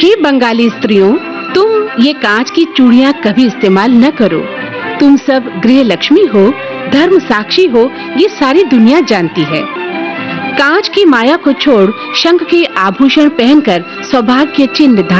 हे बंगाली स्त्रियों, तुम ये कांच की चूड़ियां कभी इस्तेमाल न करो। तुम सब गृह लक्ष्मी हो, धर्म साक्षी हो, ये सारी दुनिया जानती है। कांच की माया को छोड़ शंख के आभूषण पहनकर सौभाग्य चिन्ह